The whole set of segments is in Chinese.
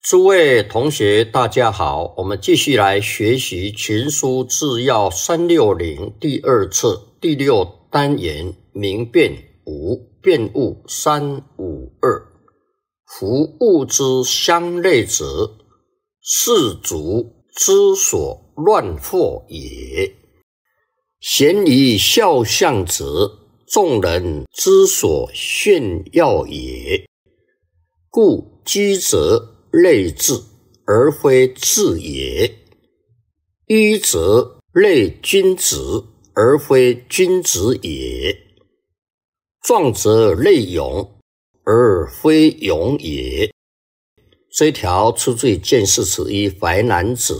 诸位同学，大家好，我们继续来学习群书治要360第二册第6单元明辨5辨物352。夫物之相类者，士卒之所乱惑也；贤于肖像者，众人之所炫耀也。故居则类智，而非智也；愚则类君子，而非君子也；壮则类勇，而非勇也。这一条出自于《见识词》一淮南子。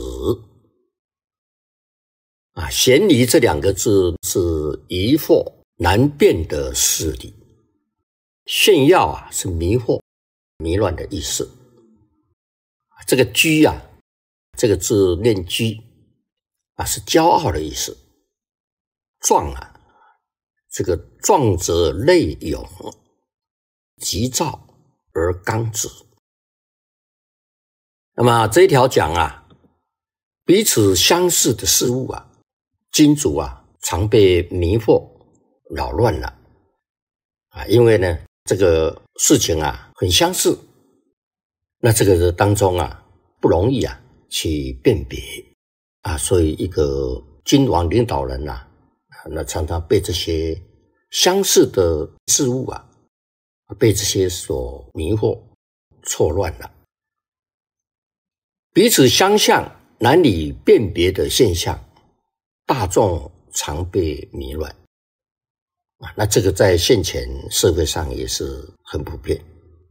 贤愚这两个字是疑惑难辨的事理，炫耀是迷惑迷乱的意思。这个居这个字念居是骄傲的意思。壮这个壮则类勇，急躁而刚直。那么这一条讲彼此相似的事物君主常被迷惑扰乱了因为呢这个事情很相似，那这个当中不容易去辨别所以一个君王领导人那常常被这些相似的事物被这些所迷惑错乱了。彼此相像难以辨别的现象，大众常被迷乱那这个在现前社会上也是很普遍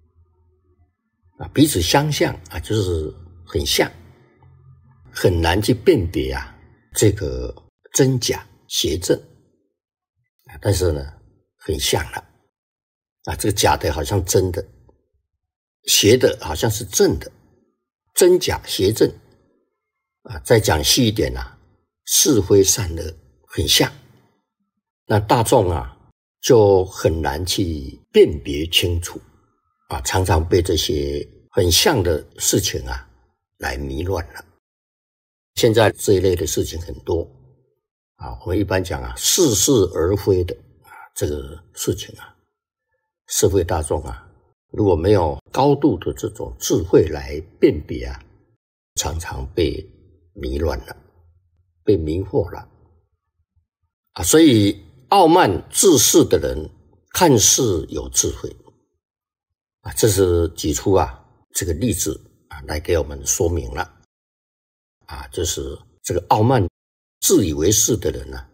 彼此相像就是很像，很难去辨别这个真假邪正但是呢很像了这个假的好像真的，邪的好像是正的，真假邪正再讲细一点是非善恶很像，那大众就很难去辨别清楚常常被这些很像的事情来迷乱了。现在这一类的事情很多我们一般讲似是而非的这个事情社会大众如果没有高度的这种智慧来辨别常常被迷乱了，被迷惑了所以傲慢自恃的人看似有智慧这是举出这个例子来给我们说明了就是这个傲慢自以为是的人